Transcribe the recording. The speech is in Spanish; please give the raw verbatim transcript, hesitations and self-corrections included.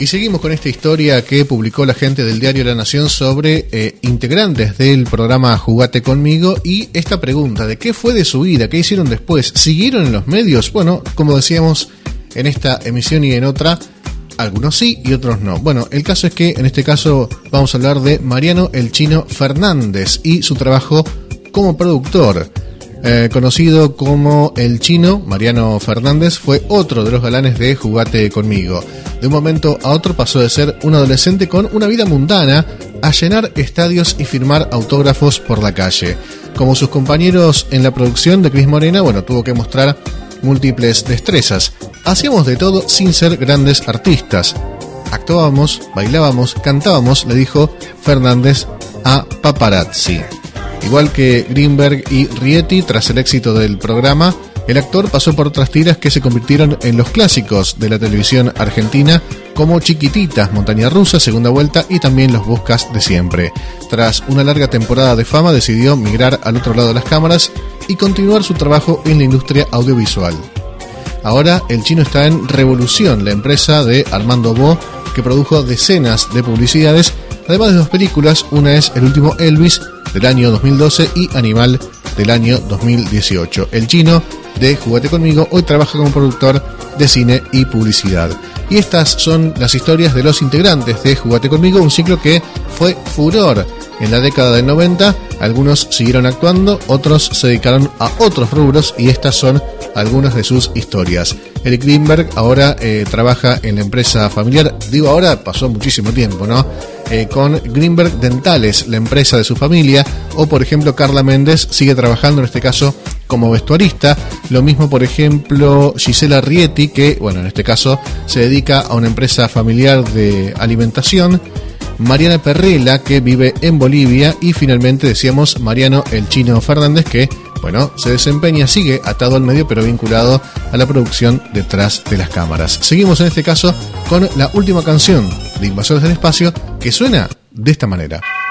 Y seguimos con esta historia que publicó la gente del diario La Nación sobre eh, integrantes del programa Jugate Conmigo y esta pregunta de qué fue de su vida, qué hicieron después, ¿siguieron en los medios? Bueno, como decíamos en esta emisión y en otra, algunos sí y otros no. Bueno, el caso es que en este caso vamos a hablar de Mariano el Chino Fernández y su trabajo como productor. Eh, conocido como El Chino, Mariano Fernández fue otro de los galanes de Jugate Conmigo. De un momento a otro pasó de ser un adolescente con una vida mundana a llenar estadios y firmar autógrafos por la calle. Como sus compañeros en la producción de Cris Morena, bueno, tuvo que mostrar múltiples destrezas. Hacíamos de todo sin ser grandes artistas. Actuábamos, bailábamos, cantábamos, le dijo Fernández a Paparazzi. Igual que Greenberg y Rieti, tras el éxito del programa, el actor pasó por otras tiras que se convirtieron en los clásicos de la televisión argentina, como Chiquititas, Montaña Rusa, Segunda Vuelta y también Los Buscas de Siempre. Tras una larga temporada de fama, decidió migrar al otro lado de las cámaras y continuar su trabajo en la industria audiovisual. Ahora el Chino está en Revolución, la empresa de Armando Bo, que produjo decenas de publicidades, además de dos películas, una es El Último Elvis, del año dos mil doce, y Animal, del año dos mil dieciocho. El Chino, de Jugate Conmigo, hoy trabaja como productor de cine y publicidad. Y estas son las historias de los integrantes de Jugate Conmigo, un ciclo que fue furor en la década del noventa. Algunos siguieron actuando, otros se dedicaron a otros rubros y estas son algunas de sus historias. Eric Greenberg ahora eh, trabaja en la empresa familiar, digo ahora, pasó muchísimo tiempo, ¿no? Eh, con Greenberg Dentales, la empresa de su familia, o por ejemplo Carla Méndez sigue trabajando en este caso como vestuarista, lo mismo por ejemplo Gisela Rieti, que bueno, en este caso se dedica a una empresa familiar de alimentación, Mariana Perrela, que vive en Bolivia, y finalmente decíamos Mariano el Chino Fernández, que bueno, se desempeña, sigue atado al medio, pero vinculado a la producción detrás de las cámaras. Seguimos en este caso con la última canción de Invasores del Espacio, que suena de esta manera.